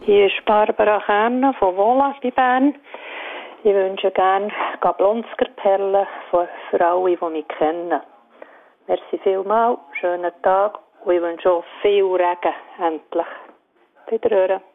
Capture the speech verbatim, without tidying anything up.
Hier ist Barbara Kerner von Wola bei Bern. Ich wünsche gerne Gablonsker-Perlen für, für alle, die mich kennen. Merci vielmals, schönen Tag und ich wünsche auch viel Regen, endlich. Wiederhören.